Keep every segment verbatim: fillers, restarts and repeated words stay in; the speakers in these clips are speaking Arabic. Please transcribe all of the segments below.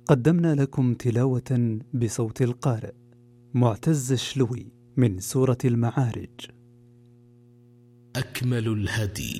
قدمنا لكم تلاوة بصوت القارئ معتز الشلوي من سورة المعارج. أكمل الهدي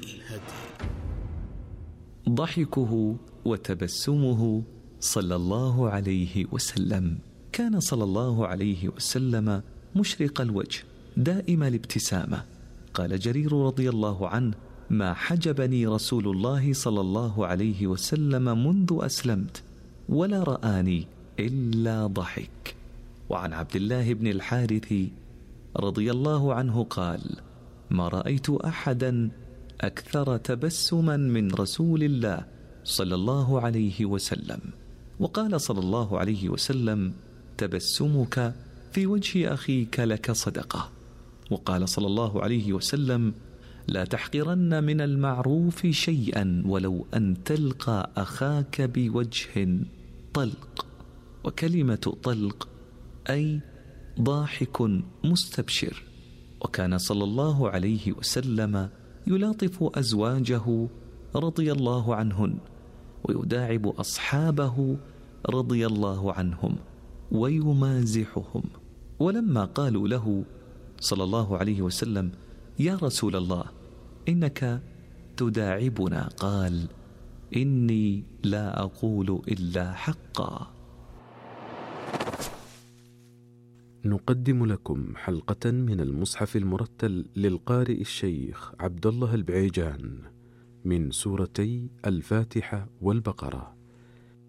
ضحكه وتبسمه صلى الله عليه وسلم. كان صلى الله عليه وسلم مشرق الوجه دائم الابتسامة. قال جرير رضي الله عنه: ما حجبني رسول الله صلى الله عليه وسلم منذ أسلمت ولا رآني إلا ضحك. وعن عبد الله بن الحارث رضي الله عنه قال: ما رأيت أحدا أكثر تبسما من رسول الله صلى الله عليه وسلم. وقال صلى الله عليه وسلم: تبسمك في وجه أخيك لك صدقة. وقال صلى الله عليه وسلم: لا تحقرن من المعروف شيئا ولو أن تلقى أخاك بوجه طلق. وكلمة طلق أي ضاحك مستبشر. وكان صلى الله عليه وسلم يلاطف أزواجه رضي الله عنهن، ويداعب أصحابه رضي الله عنهم، ويمازحهم. ولما قالوا له صلى الله عليه وسلم: يا رسول الله إنك تداعبنا، قال: إني لا أقول إلا حقا. نقدم لكم حلقة من المصحف المرتل للقارئ الشيخ عبد الله البعيجان من سورتي الفاتحة والبقرة.